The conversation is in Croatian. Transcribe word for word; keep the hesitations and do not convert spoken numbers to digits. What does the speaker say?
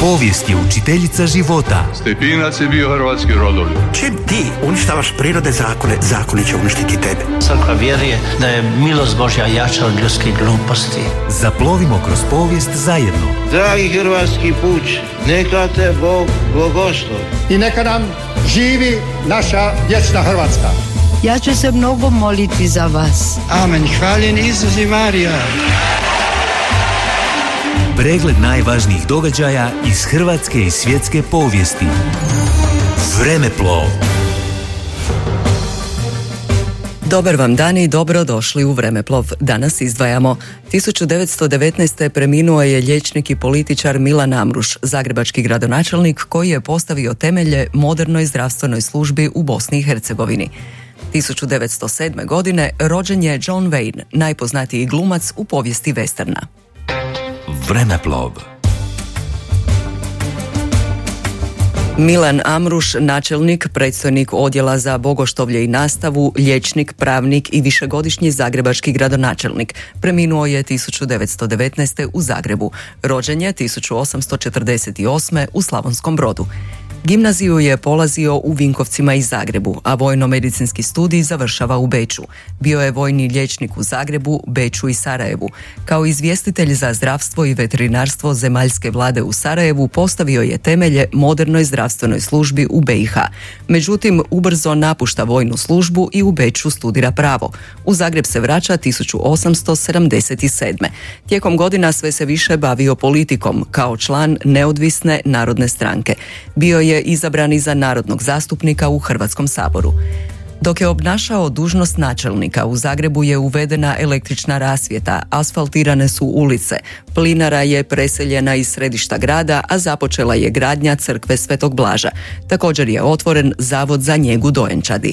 Povijest je učiteljica života. Stepinac je bio hrvatski rodoljub. Čim ti uništavaš prirode zakone, zakoni će uništiti tebe. Crkva vjeruje da je milost Božja jača od ljudskih gluposti. Zaplovimo kroz povijest zajedno. Dragi hrvatski puč, neka te Bog blagoslovi. I neka nam živi naša vječna Hrvatska. Ja ću se mnogo moliti za vas. Amen. Hvaljen Isus i Marija. Pregled najvažnijih događaja iz hrvatske i svjetske povijesti. Vremeplov. Dobar vam dan i dobro došli u Vremeplov. Danas izdvajamo. tisuću devetsto devetnaeste. preminuo je liječnik i političar Milan Amruš, zagrebački gradonačelnik koji je postavio temelje modernoj zdravstvenoj službi u Bosni i Hercegovini. tisuću devetsto sedme. godine rođen je John Wayne, najpoznatiji glumac u povijesti westerna. Vremeplov. Milan Amruš, načelnik, predstojnik odjela za bogoštovlje i nastavu, liječnik, pravnik i višegodišnji zagrebački gradonačelnik. Preminuo je tisuću devetsto devetnaeste. u Zagrebu. Rođen je tisuću osamsto četrdeset osme. u Slavonskom Brodu. Gimnaziju je polazio u Vinkovcima i Zagrebu, a vojno-medicinski studij završava u Beču. Bio je vojni liječnik u Zagrebu, Beču i Sarajevu. Kao izvjestitelj za zdravstvo i veterinarstvo zemaljske vlade u Sarajevu postavio je temelje modernoj zdravstvenoj službi u be i ha. Međutim, ubrzo napušta vojnu službu i u Beču studira pravo. U Zagreb se vraća tisuću osamsto sedamdeset sedme. Tijekom godina sve se više bavio politikom, kao član neodvisne narodne stranke. Bio je izabrani za narodnog zastupnika u Hrvatskom saboru. Dok je obnašao dužnost načelnika, u Zagrebu je uvedena električna rasvjeta, asfaltirane su ulice, plinara je preseljena iz središta grada, a započela je gradnja crkve Svetog Blaža. Također je otvoren zavod za njegu dojenčadi.